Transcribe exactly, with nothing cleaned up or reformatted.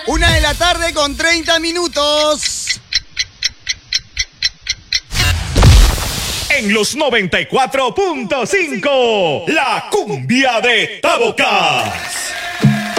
Una de la tarde con treinta minutos. En los noventa y cuatro punto cinco, la cumbia de Tabocas.